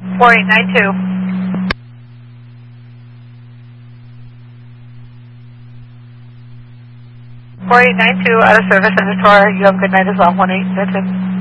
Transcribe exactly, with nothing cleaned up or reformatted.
four eight nine two. four eight nine two, out of service, Senator. You have a good night as well. one eight nine two.